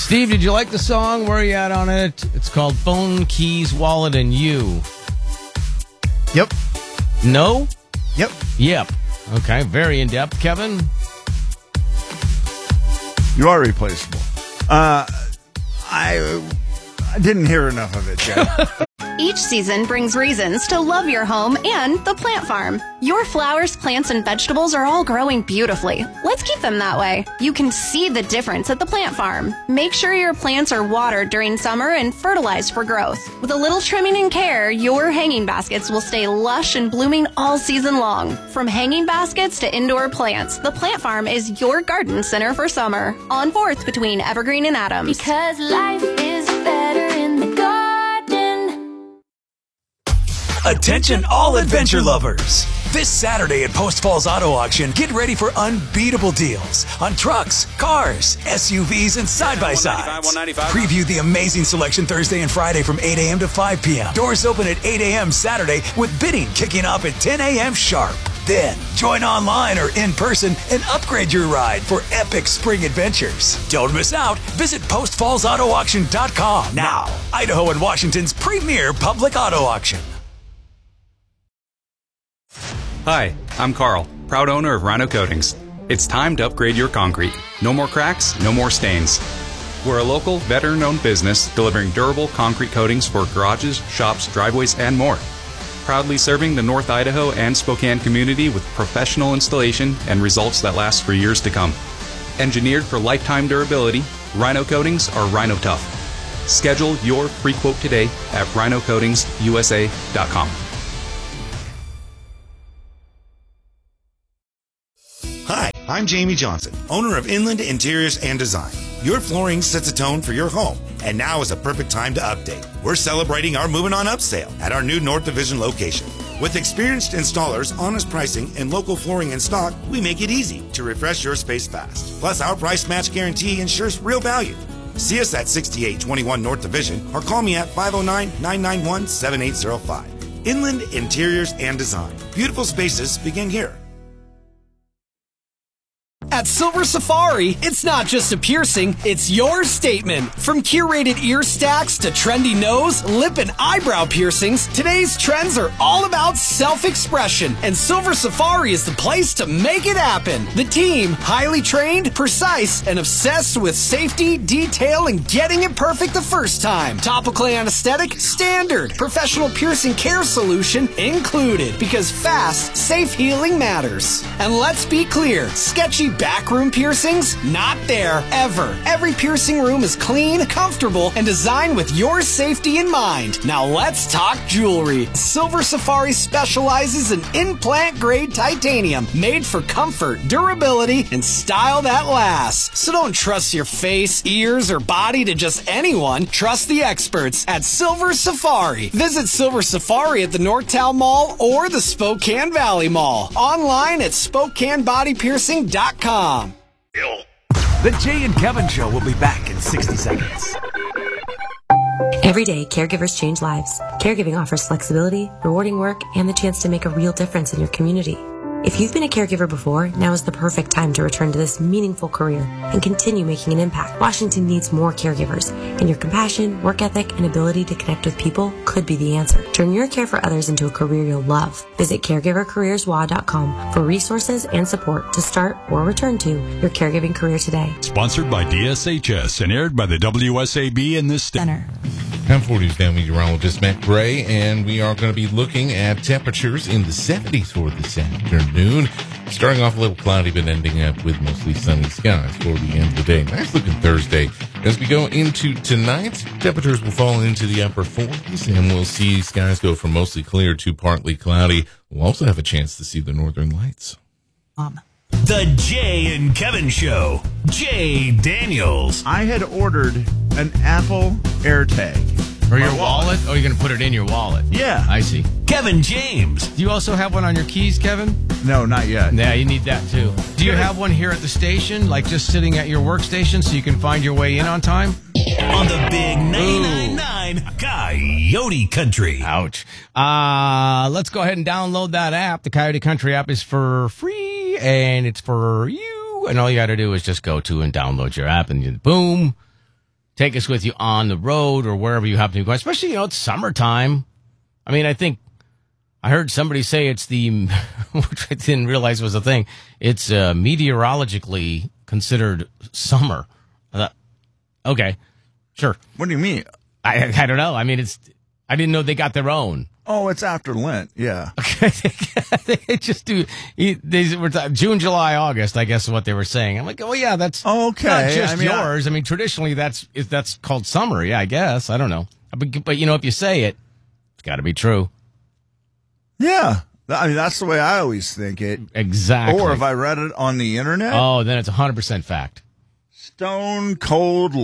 Steve, did you like the song? Where are you at on it? It's called Phone, Keys, Wallet, and You. Yep. No? Yep. Yep. Okay, very in-depth. Kevin? You are replaceable. I didn't hear enough of it, Jeff. Each season brings reasons to love your home and the plant farm. Your flowers, plants, and vegetables are all growing beautifully. Let's keep them that way. You can see the difference at the plant farm. Make sure your plants are watered during summer and fertilized for growth. With a little trimming and care, your hanging baskets will stay lush and blooming all season long. From hanging baskets to indoor plants, the plant farm is your garden center for summer. On 4th between Evergreen and Adams. Because life is better in the garden. Attention all adventure lovers. This Saturday at Post Falls Auto Auction, get ready for unbeatable deals on trucks, cars, SUVs, and side-by-sides. Preview the amazing selection Thursday and Friday from 8 a.m. to 5 p.m. Doors open at 8 a.m. Saturday with bidding kicking off at 10 a.m. sharp. Then, join online or in person and upgrade your ride for epic spring adventures. Don't miss out. Visit postfallsautoauction.com now. Idaho and Washington's premier public auto auction. Hi, I'm Carl, proud owner of Rhino Coatings. It's time to upgrade your concrete. No more cracks, no more stains. We're a local, veteran-owned business delivering durable concrete coatings for garages, shops, driveways, and more. Proudly serving the North Idaho and Spokane community with professional installation and results that last for years to come. Engineered for lifetime durability, Rhino Coatings are Rhino Tough. Schedule your free quote today at rhinocoatingsusa.com. Hi, I'm Jamie Johnson, owner of Inland Interiors and Design. Your flooring sets a tone for your home, and now is a perfect time to update. We're celebrating our Moving On Up sale at our new North Division location. With experienced installers, honest pricing, and local flooring in stock, we make it easy to refresh your space fast. Plus, our price match guarantee ensures real value. See us at 6821 North Division or call me at 509-991-7805. Inland Interiors and Design. Beautiful spaces begin here. At Silver Safari, it's not just a piercing, it's your statement. From curated ear stacks to trendy nose, lip, and eyebrow piercings, today's trends are all about self-expression, and Silver Safari is the place to make it happen. The team, highly trained, precise, and obsessed with safety, detail, and getting it perfect the first time. Topical anesthetic, standard. Professional piercing care solution, included. Because fast, safe healing matters. And let's be clear, sketchy backroom piercings? Not there, ever. Every piercing room is clean, comfortable, and designed with your safety in mind. Now let's talk jewelry. Silver Safari specializes in implant-grade titanium, made for comfort, durability, and style that lasts. So don't trust your face, ears, or body to just anyone. Trust the experts at Silver Safari. Visit Silver Safari at the Northtown Mall or the Spokane Valley Mall. Online at SpokaneBodyPiercing.com. The Jay and Kevin Show will be back in 60 seconds. Every day, caregivers change lives. Caregiving offers flexibility, rewarding work, and the chance to make a real difference in your community. If you've been a caregiver before, now is the perfect time to return to this meaningful career and continue making an impact. Washington needs more caregivers, and your compassion, work ethic, and ability to connect with people could be the answer. Turn your care for others into a career you'll love. Visit caregivercareerswa.com for resources and support to start or return to your caregiving career today. Sponsored by DSHS and aired by the WSAB in this center. I'm 40's down meteorologist Matt Gray, and we are going to be looking at temperatures in the 70s for this afternoon. Starting off a little cloudy, but ending up with mostly sunny skies for the end of the day. Nice looking Thursday. As we go into tonight, temperatures will fall into the upper 40s, and we'll see skies go from mostly clear to partly cloudy. We'll also have a chance to see the northern lights. The Jay and Kevin Show. Jay Daniels. I had ordered an Apple AirTag. For your wallet? Oh, you're going to put it in your wallet. Yeah. I see. Kevin James. Do you also have one on your keys, Kevin? No, not yet. Yeah, you need that too. Do you have one here at the station, like just sitting at your workstation so you can find your way in on time? On the big 999 Coyote Country. Ouch. Let's go ahead and download that app. The Coyote Country app is for free, and it's for you. And all you got to do is just go to and download your app, and boom, take us with you on the road or wherever you happen to be going. Especially, it's summertime. I mean, I heard somebody say it's which I didn't realize was a thing. It's meteorologically considered summer. I thought, okay, sure. What do you mean? I don't know. I mean, I didn't know they got their own. Oh, it's after Lent. Yeah. Okay. They just do. They were June, July, August, I guess is what they were saying. I'm like, oh yeah, that's okay. Not just yours. I mean, traditionally that's called summer. Yeah, I guess. I don't know. But if you say it, it's got to be true. Yeah. I mean, that's the way I always think it. Exactly. Or if I read it on the internet. Oh, then it's 100% fact. Stone cold